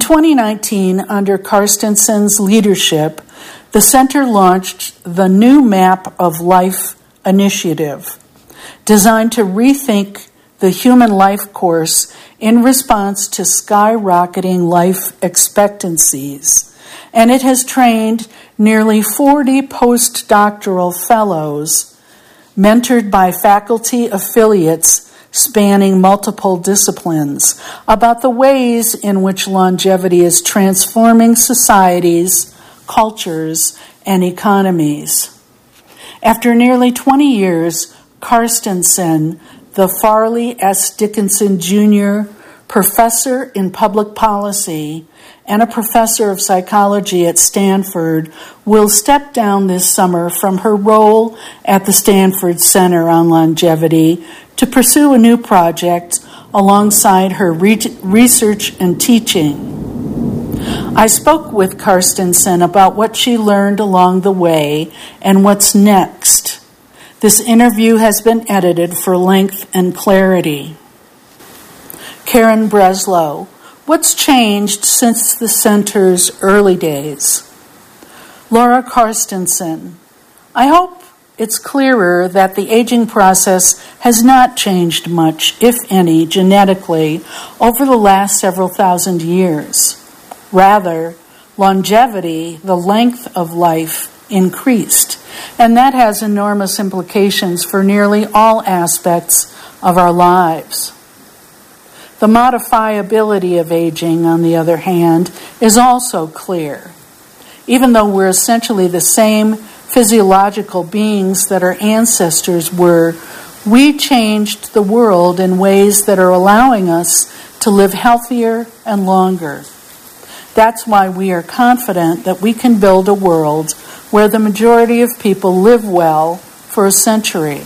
2019, under Carstensen's leadership, the Center launched the New Map of Life initiative, designed to rethink the human life course in response to skyrocketing life expectancies. And it has trained nearly 40 postdoctoral fellows, mentored by faculty affiliates spanning multiple disciplines, about the ways in which longevity is transforming societies, cultures, and economies. After nearly 20 years, Carstensen, the Farley S. Dickinson Jr. Professor in Public Policy and a professor of psychology at Stanford, will step down this summer from her role at the Stanford Center on Longevity to pursue a new project alongside her research and teaching. I spoke with Carstensen about what she learned along the way and what's next. This interview has been edited for length and clarity. Karen Breslow, what's changed since the center's early days? Laura Carstensen, I hope it's clearer that the aging process has not changed much, if any, genetically over the last several thousand years. Rather, longevity, the length of life, increased, and that has enormous implications for nearly all aspects of our lives. The modifiability of aging, on the other hand, is also clear. Even though we're essentially the same physiological beings that our ancestors were, we changed the world in ways that are allowing us to live healthier and longer. That's why we are confident that we can build a world where the majority of people live well for a century.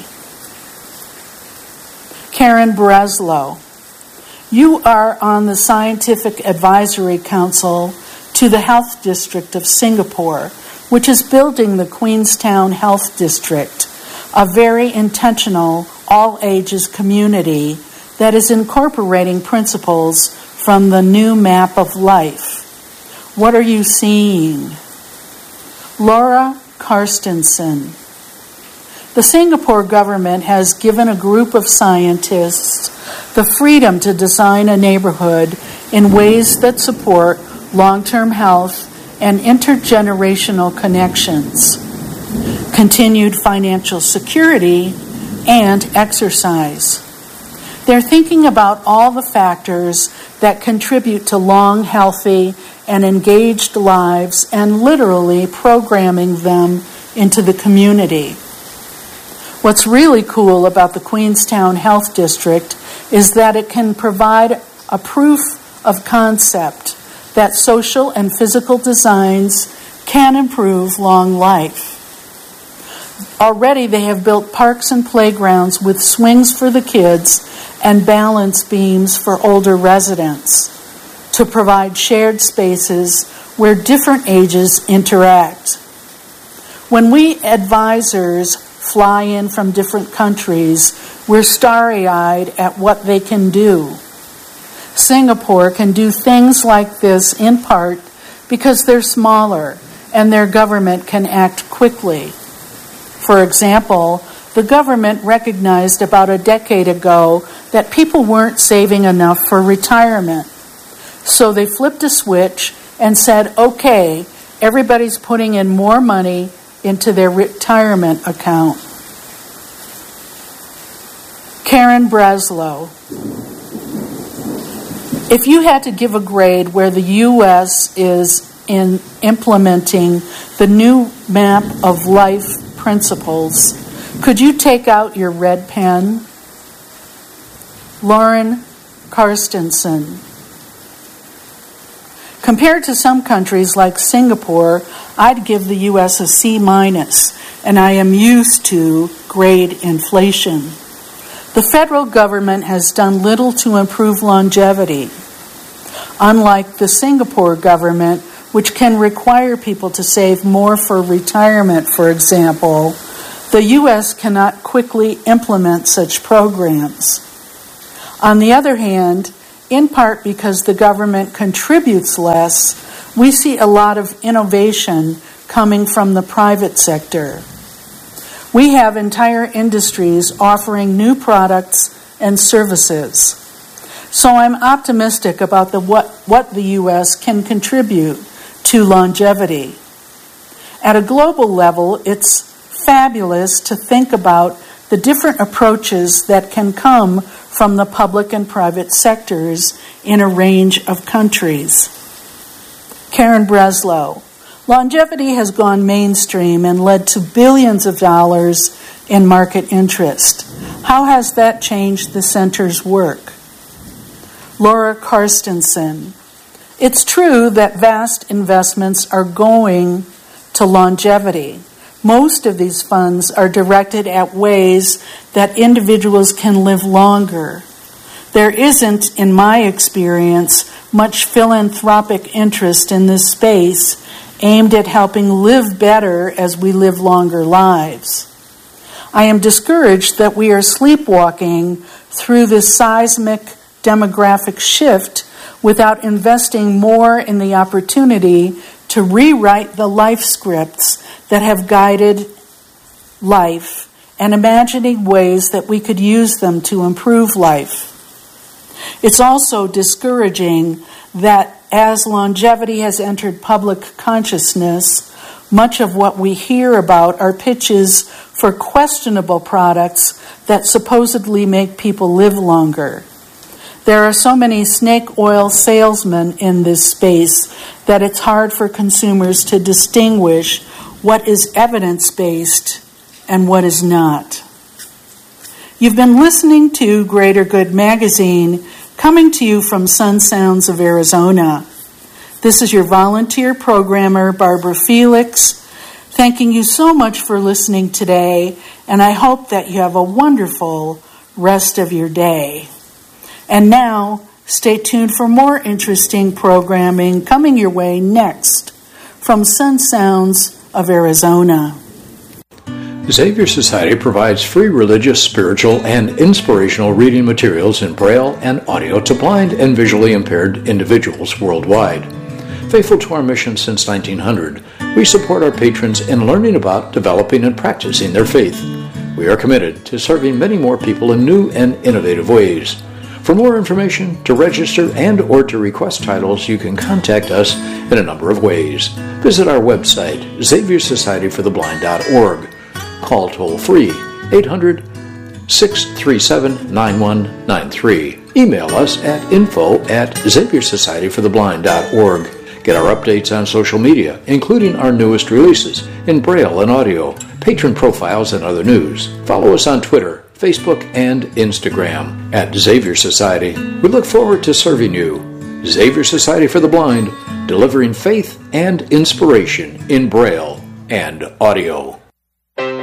Karen Breslow, you are on the Scientific Advisory Council to the Health District of Singapore, which is building the Queenstown Health District, a very intentional, all-ages community that is incorporating principles from the New Map of Life. What are you seeing? Laura Carstensen. The Singapore government has given a group of scientists the freedom to design a neighborhood in ways that support long-term health and intergenerational connections, continued financial security, and exercise. They're thinking about all the factors that contribute to long, healthy, and engaged lives and literally programming them into the community. What's really cool about the Queenstown Health District is that it can provide a proof of concept that social and physical designs can improve long life. Already they have built parks and playgrounds with swings for the kids and balance beams for older residents to provide shared spaces where different ages interact. When we advisors fly in from different countries, we're starry-eyed at what they can do. Singapore can do things like this in part because they're smaller and their government can act quickly. For example, the government recognized about a decade ago that people weren't saving enough for retirement. So they flipped a switch and said, okay, everybody's putting in more money into their retirement account. Karen Breslow. If you had to give a grade where the U.S. is in implementing the New Map of Life principles, could you take out your red pen? Lauren Carstensen. Compared to some countries like Singapore, I'd give the U.S. a C-, and I am used to grade inflation. The federal government has done little to improve longevity. Unlike the Singapore government, which can require people to save more for retirement, for example, the U.S. cannot quickly implement such programs. On the other hand, in part because the government contributes less, we see a lot of innovation coming from the private sector. We have entire industries offering new products and services. So I'm optimistic about what the U.S. can contribute to longevity. At a global level, it's fabulous to think about the different approaches that can come from the public and private sectors in a range of countries. Karen Breslow. Longevity has gone mainstream and led to billions of dollars in market interest. How has that changed the center's work? Laura Carstensen. It's true that vast investments are going to longevity. Most of these funds are directed at ways that individuals can live longer. There isn't, in my experience, much philanthropic interest in this space aimed at helping live better as we live longer lives. I am discouraged that we are sleepwalking through this seismic demographic shift without investing more in the opportunity to rewrite the life scripts that have guided life and imagining ways that we could use them to improve life. It's also discouraging that as longevity has entered public consciousness, much of what we hear about are pitches for questionable products that supposedly make people live longer. There are so many snake oil salesmen in this space that it's hard for consumers to distinguish what is evidence-based and what is not. You've been listening to Greater Good Magazine, coming to you from Sun Sounds of Arizona. This is your volunteer programmer, Barbara Felix, thanking you so much for listening today, and I hope that you have a wonderful rest of your day. And now, stay tuned for more interesting programming coming your way next from Sun Sounds of Arizona. Xavier Society provides free religious, spiritual, and inspirational reading materials in Braille and audio to blind and visually impaired individuals worldwide. Faithful to our mission since 1900, we support our patrons in learning about, developing, and practicing their faith. We are committed to serving many more people in new and innovative ways. For more information, to register and or to request titles, you can contact us in a number of ways. Visit our website, XavierSocietyForTheBlind.org. Call toll-free 800-637-9193. Email us at info@XavierSocietyForTheBlind.org. Get our updates on social media, including our newest releases in Braille and audio, patron profiles, and other news. Follow us on Twitter, Facebook, and Instagram at Xavier Society. We look forward to serving you. Xavier Society for the Blind, delivering faith and inspiration in Braille and audio.